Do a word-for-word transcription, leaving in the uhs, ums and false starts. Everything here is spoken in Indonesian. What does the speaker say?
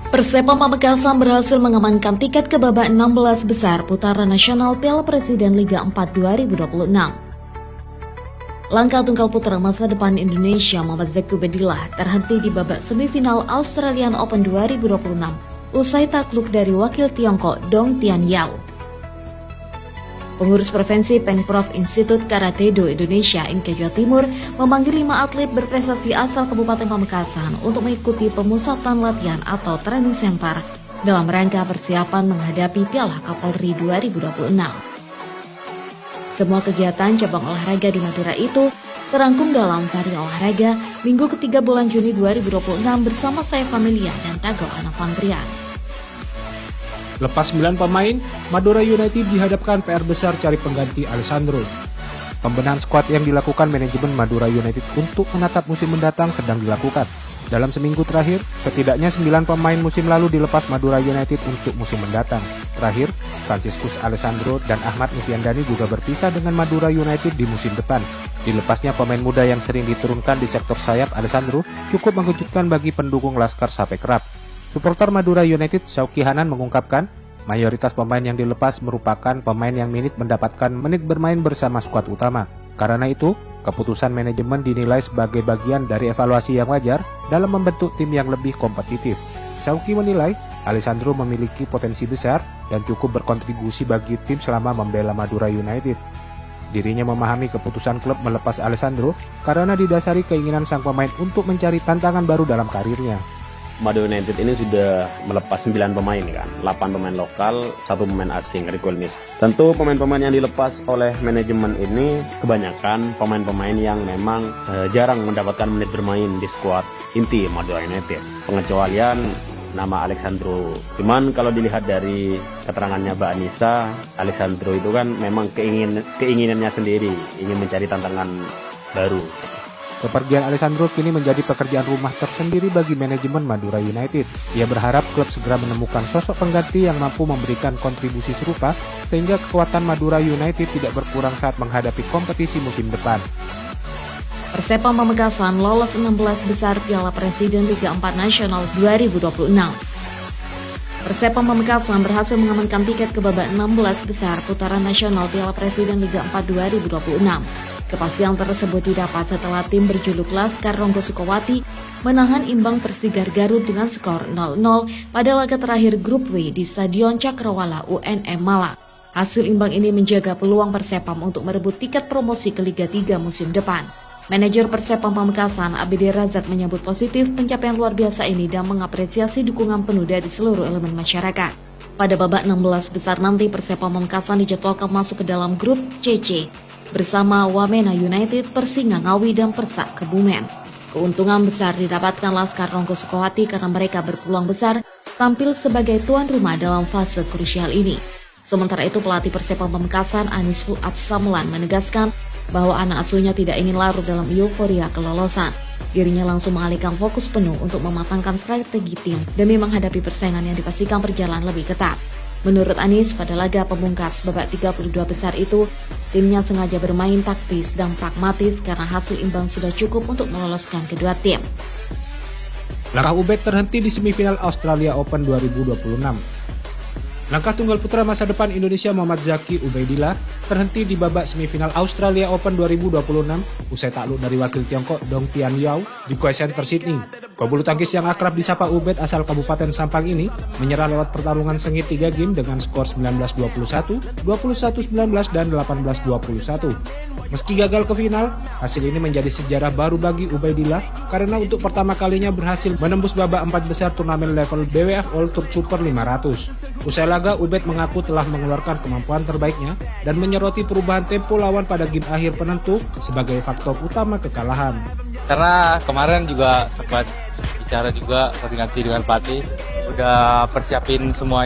Persepam Pamekasan berhasil mengamankan tiket ke babak enam belas besar putaran nasional Piala Presiden Liga empat dua ribu dua puluh enam. Langkah tunggal putra masa depan Indonesia Muhammad Zaki Ubedillah terhenti di babak semifinal Australian Open dua ribu dua puluh enam usai takluk dari wakil Tiongkok Dong Tian Yao. Pengurus Provinsi Pengprov Institut Karate Do Indonesia Inke Jawa Timur memanggil lima atlet berprestasi asal Kabupaten Pamekasan untuk mengikuti pemusatan latihan atau training center dalam rangka persiapan menghadapi Piala Kapolri dua ribu dua puluh enam. Semua kegiatan cabang olahraga di Madura itu terangkum dalam vari olahraga Minggu ketiga bulan Juni dua ribu dua puluh enam bersama saya Familia dan Tago Anavandrian. Lepas sembilan pemain, Madura United dihadapkan P R besar cari pengganti Alessandro. Pembenahan skuad yang dilakukan manajemen Madura United untuk menatap musim mendatang sedang dilakukan. Dalam seminggu terakhir, setidaknya sembilan pemain musim lalu dilepas Madura United untuk musim mendatang. Terakhir, Franciscus Alessandro dan Ahmad Mufiandani juga berpisah dengan Madura United di musim depan. Dilepasnya pemain muda yang sering diturunkan di sektor sayap Alessandro cukup mengejutkan bagi pendukung Laskar Sape Kerap. Supporter Madura United, Syauki Hanan mengungkapkan, mayoritas pemain yang dilepas merupakan pemain yang minit mendapatkan menit bermain bersama skuad utama. Karena itu, keputusan manajemen dinilai sebagai bagian dari evaluasi yang wajar dalam membentuk tim yang lebih kompetitif. Syauki menilai, Alessandro memiliki potensi besar dan cukup berkontribusi bagi tim selama membela Madura United. Dirinya memahami keputusan klub melepas Alessandro karena didasari keinginan sang pemain untuk mencari tantangan baru dalam karirnya. Madura United ini sudah melepas sembilan pemain kan, delapan pemain lokal, satu pemain asing, Rico Elmis. Tentu pemain-pemain yang dilepas oleh manajemen ini kebanyakan pemain-pemain yang memang eh, jarang mendapatkan menit bermain di skuad inti Madura United. Pengecualian nama Alessandro. Cuman kalau dilihat dari keterangannya Mbak Anissa, Alessandro itu kan memang keingin, keinginannya sendiri, ingin mencari tantangan baru. Kepergian Alessandro kini menjadi pekerjaan rumah tersendiri bagi manajemen Madura United. Ia berharap klub segera menemukan sosok pengganti yang mampu memberikan kontribusi serupa sehingga kekuatan Madura United tidak berkurang saat menghadapi kompetisi musim depan. Persepam Pamekasan lolos enam belas besar Piala Presiden Liga empat Nasional dua ribu dua puluh enam. Persepam Pamekasan berhasil mengamankan tiket ke babak enam belas besar putaran nasional Piala Presiden Liga empat dua ribu dua puluh enam. Kepastian tersebut didapat setelah tim berjuluk Laskar Ronggo Sukowati menahan imbang Persigar Garut dengan skor nol nol pada laga terakhir grup W di Stadion Cakrawala U N M Malang. Hasil imbang ini menjaga peluang Persepam untuk merebut tiket promosi ke Liga tiga musim depan. Manajer Persepam Pamekasan Abdi Razak menyambut positif pencapaian luar biasa ini dan mengapresiasi dukungan penuh dari seluruh elemen masyarakat. Pada babak enam belas besar nanti Persepam Pamekasan dijadwalkan masuk ke dalam grup C C bersama Wamena United, Persinga Ngawi, dan Persak Kebumen. Keuntungan besar didapatkan Laskar Ronggo Sukowati karena mereka berpeluang besar tampil sebagai tuan rumah dalam fase krusial ini. Sementara itu pelatih Persepam Pamekasan Anis Fuad Samulan menegaskan bahwa anak asuhnya tidak ingin larut dalam euforia kelolosan. Dirinya langsung mengalihkan fokus penuh untuk mematangkan strategi tim demi menghadapi persaingan yang dipastikan berjalan lebih ketat. Menurut Anis, pada laga pemungkas babak tiga puluh dua besar itu, timnya sengaja bermain taktis dan pragmatis karena hasil imbang sudah cukup untuk meloloskan kedua tim. Langkah Ubed terhenti di semifinal Australia Open dua ribu dua puluh enam. Langkah tunggal putra masa depan Indonesia Muhammad Zaki Ubedillah terhenti di babak semifinal Australia Open dua ribu dua puluh enam usai takluk dari wakil Tiongkok Dong Tian Yao di Quay Center Sydney. Pebulu tangkis yang akrab disapa Ubed asal Kabupaten Sampang ini menyerah lewat pertarungan sengit tiga game dengan skor sembilan belas dua puluh satu, dua puluh satu sembilan belas, dan delapan belas dua puluh satu. Meski gagal ke final, hasil ini menjadi sejarah baru bagi Ubedillah karena untuk pertama kalinya berhasil menembus babak empat besar turnamen level B W F All Tour Super lima ratus. Usai laga, Ubed mengaku telah mengeluarkan kemampuan terbaiknya dan menyoroti perubahan tempo lawan pada game akhir penentu sebagai faktor utama kekalahan. Karena kemarin juga sempat bicara juga koordinasi dengan pelatih, udah persiapin semua